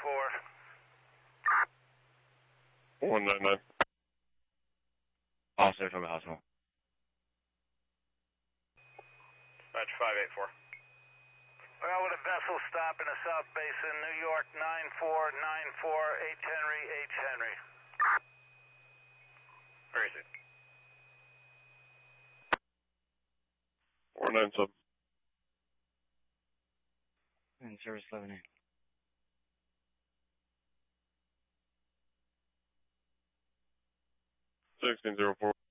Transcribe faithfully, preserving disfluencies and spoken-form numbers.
four. one nine nine. Also from Household. Dispatch five eight four. Well, with a vessel stop in the South Basin, New York, nine four nine four, H. Henry, H. Henry. Where is it? four nine seven. And service eleven eight. sixteen zero four.